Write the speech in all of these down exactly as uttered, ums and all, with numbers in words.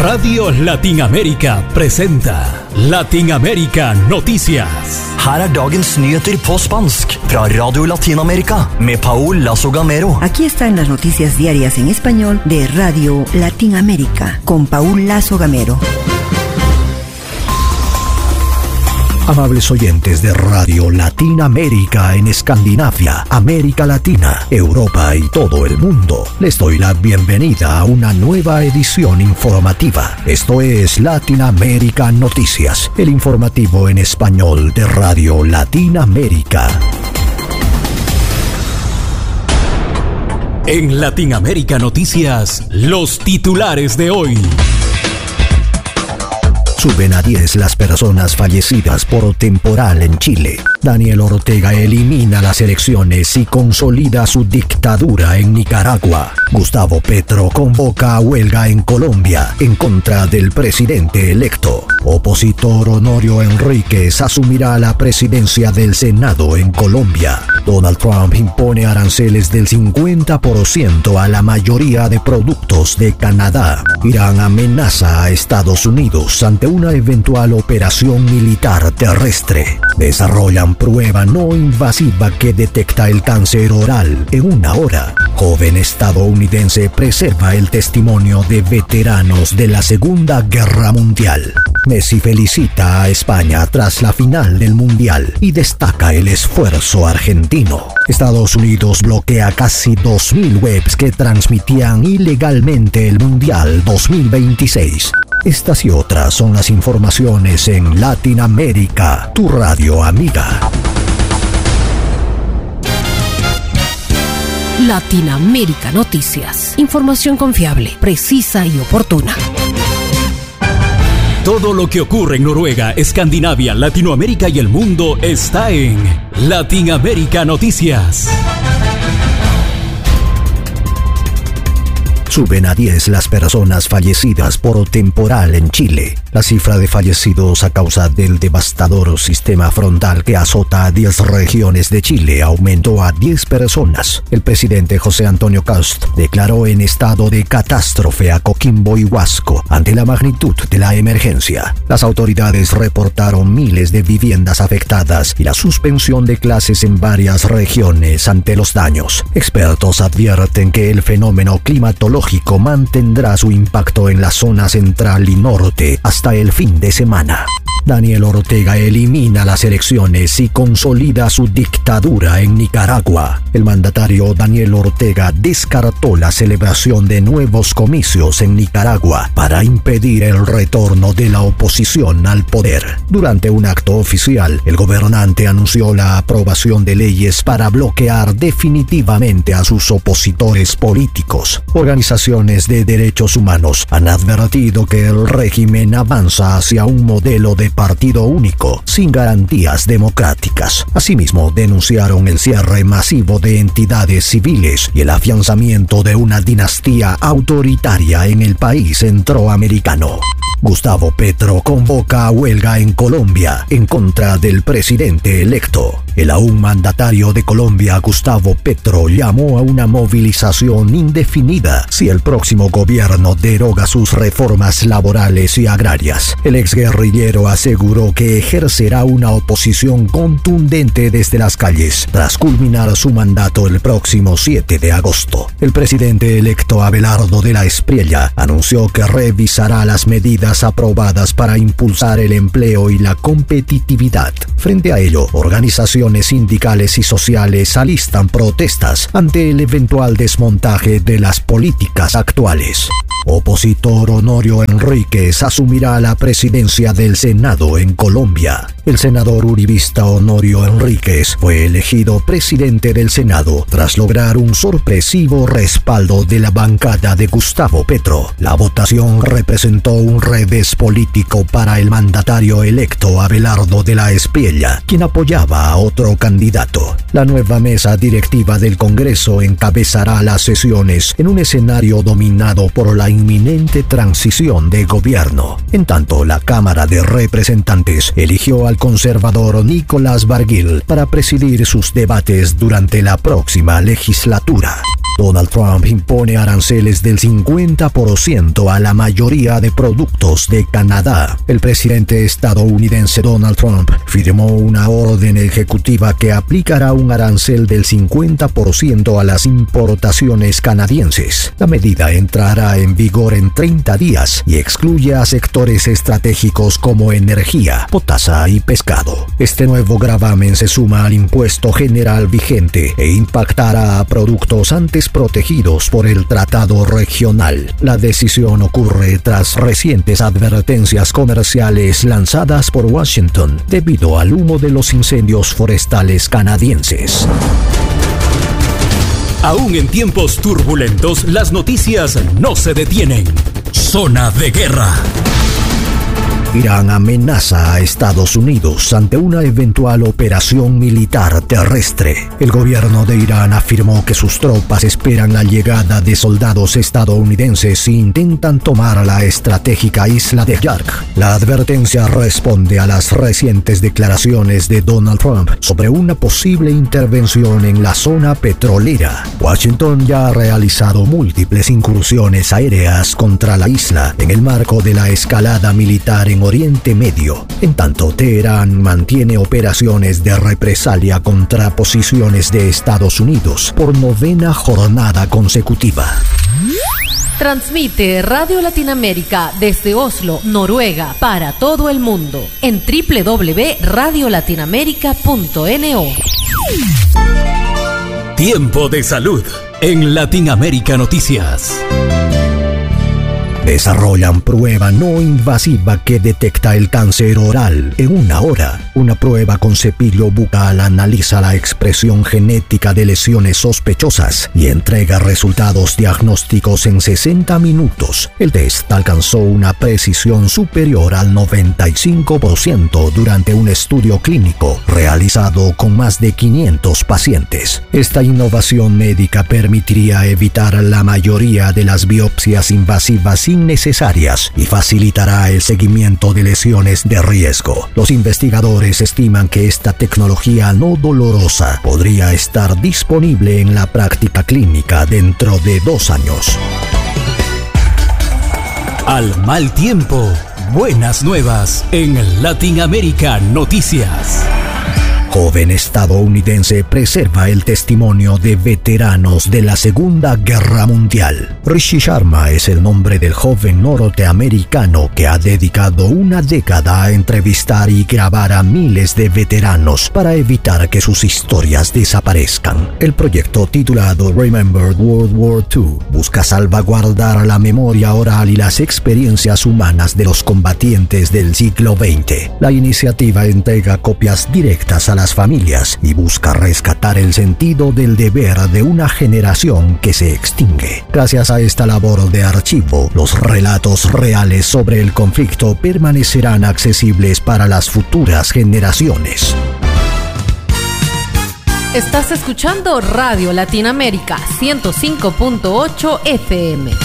Radio Latinoamérica presenta Latinoamérica Noticias. Her er dagens nyheter på spansk fra Radio Latinoamérica med Paul Lazo Gamero. Aquí están las noticias diarias en español de Radio Latinoamérica con Paul Lazo Gamero. Amables oyentes de Radio Latinoamérica en Escandinavia, América Latina, Europa y todo el mundo, les doy la bienvenida a una nueva edición informativa. Esto es Latinoamérica Noticias, el informativo en español de Radio Latinoamérica. En Latinoamérica Noticias, los titulares de hoy. Suben a diez las personas fallecidas por temporal en Chile. Daniel Ortega elimina las elecciones y consolida su dictadura en Nicaragua. Gustavo Petro convoca a huelga en Colombia en contra del presidente electo. Opositor Honorio Enríquez asumirá la presidencia del Senado en Colombia. Donald Trump impone aranceles del cincuenta por ciento a la mayoría de productos de Canadá. Irán amenaza a Estados Unidos ante una eventual operación militar terrestre. Desarrollan prueba no invasiva que detecta el cáncer oral en una hora. Joven estadounidense preserva el testimonio de veteranos de la Segunda Guerra Mundial. Messi felicita a España tras la final del Mundial y destaca el esfuerzo argentino. Estados Unidos bloquea casi dos mil webs que transmitían ilegalmente el Mundial dos mil veintiséis. Estas y otras son las informaciones en Latinoamérica, tu radio amiga. Latinoamérica Noticias. Información confiable, precisa y oportuna. Todo lo que ocurre en Noruega, Escandinavia, Latinoamérica y el mundo está en Latinoamérica Noticias. Suben a diez las personas fallecidas por temporal en Chile. La cifra de fallecidos a causa del devastador sistema frontal que azota a diez regiones de Chile aumentó a diez personas. El presidente José Antonio Kast declaró en estado de catástrofe a Coquimbo y Huasco ante la magnitud de la emergencia. Las autoridades reportaron miles de viviendas afectadas y la suspensión de clases en varias regiones ante los daños. Expertos advierten que el fenómeno climatológico mantendrá su impacto en la zona central y norte hasta el fin de semana. Daniel Ortega elimina las elecciones y consolida su dictadura en Nicaragua. El mandatario Daniel Ortega descartó la celebración de nuevos comicios en Nicaragua para impedir el retorno de la oposición al poder. Durante un acto oficial, el gobernante anunció la aprobación de leyes para bloquear definitivamente a sus opositores políticos. Organizaciones de derechos humanos han advertido que el régimen avanza hacia un modelo de partido único, sin garantías democráticas. Asimismo, denunciaron el cierre masivo de entidades civiles y el afianzamiento de una dinastía autoritaria en el país centroamericano. Gustavo Petro convoca a huelga en Colombia en contra del presidente electo. El aún mandatario de Colombia, Gustavo Petro, llamó a una movilización indefinida si el próximo gobierno deroga sus reformas laborales y agrarias. El exguerrillero aseguró que ejercerá una oposición contundente desde las calles tras culminar su mandato el próximo siete de agosto. El presidente electo Abelardo de la Espriella anunció que revisará las medidas aprobadas para impulsar el empleo y la competitividad. Frente a ello, organizaciones sindicales y sociales alistan protestas ante el eventual desmontaje de las políticas actuales. Opositor Honorio Enríquez asumirá la presidencia del Senado en Colombia. El senador uribista Honorio Enríquez fue elegido presidente del Senado tras lograr un sorpresivo respaldo de la bancada de Gustavo Petro. La votación representó un revés político para el mandatario electo Abelardo de la Espriella, quien apoyaba a otro candidato. La nueva mesa directiva del Congreso encabezará las sesiones en un escenario dominado por la inminente transición de gobierno. En tanto, la Cámara de Representantes eligió al conservador Nicolás Barguil para presidir sus debates durante la próxima legislatura. Donald Trump impone aranceles del cincuenta por ciento a la mayoría de productos de Canadá. El presidente estadounidense Donald Trump firmó una orden ejecutiva que aplicará un arancel del cincuenta por ciento a las importaciones canadienses. La medida entrará en vigor en treinta días y excluye a sectores estratégicos como energía, potasa y pescado. Este nuevo gravamen se suma al impuesto general vigente e impactará a productos antes protegidos por el tratado regional. La decisión ocurre tras recientes advertencias comerciales lanzadas por Washington debido al humo de los incendios forestales canadienses. Aún en tiempos turbulentos, las noticias no se detienen. Zona de guerra. Irán amenaza a Estados Unidos ante una eventual operación militar terrestre. El gobierno de Irán afirmó que sus tropas esperan la llegada de soldados estadounidenses e intentan tomar la estratégica isla de Yark. La advertencia responde a las recientes declaraciones de Donald Trump sobre una posible intervención en la zona petrolera. Washington ya ha realizado múltiples incursiones aéreas contra la isla en el marco de la escalada militar en Oriente Medio. En tanto, Teherán mantiene operaciones de represalia contra posiciones de Estados Unidos por novena jornada consecutiva. Transmite Radio Latinoamérica desde Oslo, Noruega, para todo el mundo en doble u doble u doble u punto radio latinoamérica punto no. Tiempo de salud en Latinoamérica Noticias. Desarrollan prueba no invasiva que detecta el cáncer oral en una hora. Una prueba con cepillo bucal analiza la expresión genética de lesiones sospechosas y entrega resultados diagnósticos en sesenta minutos. El test alcanzó una precisión superior al noventa y cinco por ciento durante un estudio clínico realizado con más de quinientos pacientes. Esta innovación médica permitiría evitar la mayoría de las biopsias invasivas innecesarias y facilitará el seguimiento de lesiones de riesgo. Los investigadores estiman que esta tecnología no dolorosa podría estar disponible en la práctica clínica dentro de dos años. Al mal tiempo, buenas nuevas en Latinoamérica Noticias. Joven estadounidense preserva el testimonio de veteranos de la Segunda Guerra Mundial. Rishi Sharma es el nombre del joven norteamericano que ha dedicado una década a entrevistar y grabar a miles de veteranos para evitar que sus historias desaparezcan. El proyecto, titulado Remember World War dos, busca salvaguardar la memoria oral y las experiencias humanas de los combatientes del siglo veinte. La iniciativa entrega copias directas a la familias y busca rescatar el sentido del deber de una generación que se extingue. Gracias a esta labor de archivo, los relatos reales sobre el conflicto permanecerán accesibles para las futuras generaciones. Estás escuchando Radio Latinoamérica ciento cinco punto ocho F M.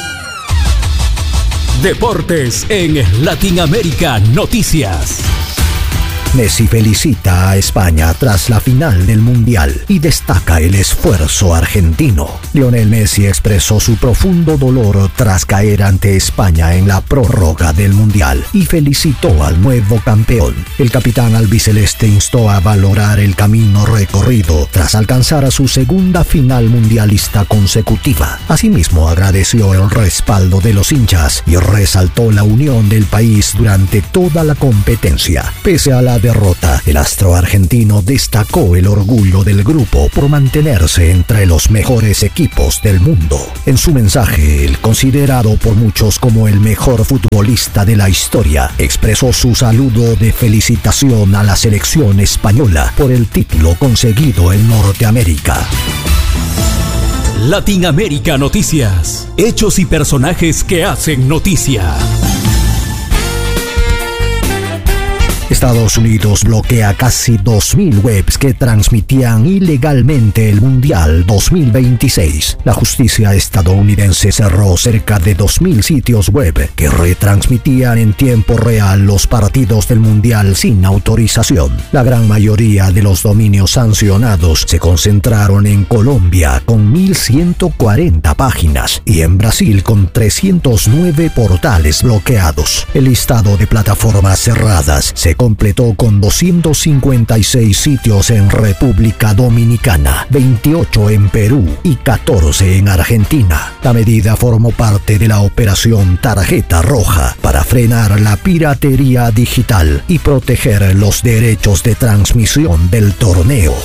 Deportes en Latinoamérica Noticias. Messi felicita a España tras la final del Mundial y destaca el esfuerzo argentino. Lionel Messi expresó su profundo dolor tras caer ante España en la prórroga del Mundial y felicitó al nuevo campeón. El capitán albiceleste instó a valorar el camino recorrido tras alcanzar a su segunda final mundialista consecutiva. Asimismo, agradeció el respaldo de los hinchas y resaltó la unión del país durante toda la competencia. Pese a la derrota, el astro argentino destacó el orgullo del grupo por mantenerse entre los mejores equipos del mundo. En su mensaje, el considerado por muchos como el mejor futbolista de la historia, expresó su saludo de felicitación a la selección española por el título conseguido en Norteamérica. Latinoamérica Noticias. Hechos y personajes que hacen noticia. Estados Unidos bloquea casi dos mil webs que transmitían ilegalmente el Mundial dos mil veintiséis. La justicia estadounidense cerró cerca de dos mil sitios web que retransmitían en tiempo real los partidos del Mundial sin autorización. La gran mayoría de los dominios sancionados se concentraron en Colombia con mil ciento cuarenta páginas y en Brasil con trescientos nueve portales bloqueados. El listado de plataformas cerradas se completó con doscientos cincuenta y seis sitios en República Dominicana, veintiocho en Perú y catorce en Argentina. La medida formó parte de la operación Tarjeta Roja para frenar la piratería digital y proteger los derechos de transmisión del torneo.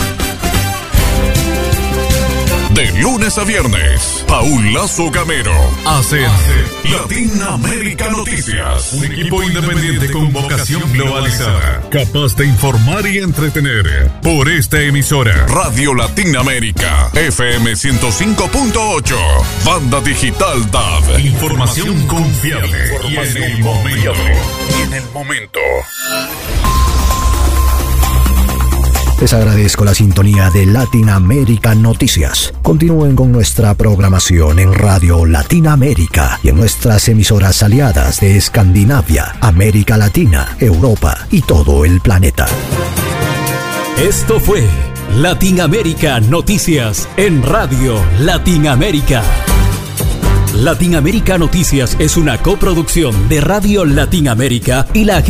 De lunes a viernes, Paul Lazo Gamero hace Latinoamérica Noticias. Un equipo independiente con vocación globalizada, capaz de informar y entretener. Por esta emisora, Radio Latinoamérica, F M ciento cinco punto ocho, Banda Digital D A B. Información confiable y en el momento. Y en el momento. Les agradezco la sintonía de Latinoamérica Noticias. Continúen con nuestra programación en Radio Latinoamérica y en nuestras emisoras aliadas de Escandinavia, América Latina, Europa y todo el planeta. Esto fue Latinoamérica Noticias en Radio Latinoamérica. Latinoamérica Noticias es una coproducción de Radio Latinoamérica y la